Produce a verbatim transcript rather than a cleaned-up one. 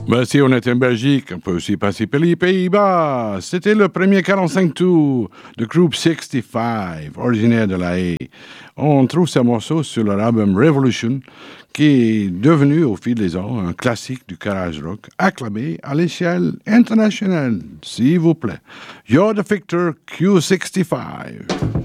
Ben, si on est en Belgique, on peut aussi passer par les Pays-Bas. C'était le premier quarante-cinq tours de Group soixante-quinze, originaire de La Haye. On trouve ce morceau sur leur album Revolution, qui est devenu au fil des ans un classique du garage rock, acclamé à l'échelle internationale. S'il vous plaît. You're the Victor Q soixante-quinze.